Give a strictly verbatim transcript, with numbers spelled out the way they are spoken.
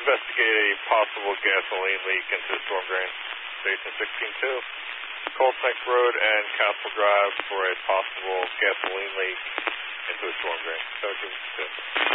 investigate a possible gasoline leak into the storm drain. Station sixteen two. Cold Spring Road and Castle Drive for a possible gasoline leak into the storm drain. seventeen two.